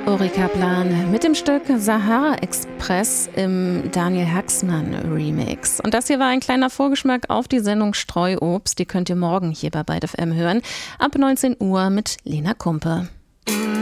Uri Kaplan mit dem Stück Sahara Express im Daniel Haaksman Remix. Und das hier war ein kleiner Vorgeschmack auf die Sendung Streuobst. Die könnt ihr morgen hier bei Byte FM hören. Ab 19 Uhr mit Lena Kumpe.